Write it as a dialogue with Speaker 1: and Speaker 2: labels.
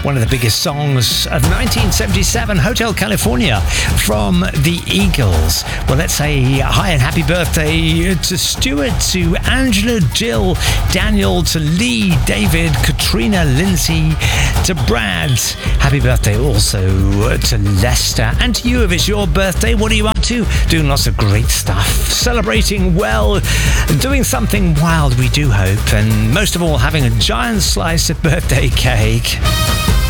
Speaker 1: One of the biggest songs of 1977, Hotel California from the Eagles. Well, let's say hi and happy birthday to Stuart, to Angela, Jill, Daniel, to Lee, David, Katrina, Lindsay, to Brad. Happy birthday also to Lester. And to you, if it's your birthday, what are you up to? Doing lots of great stuff. Celebrating well, doing something wild, we do hope. And most of all, having a giant slice of birthday cake.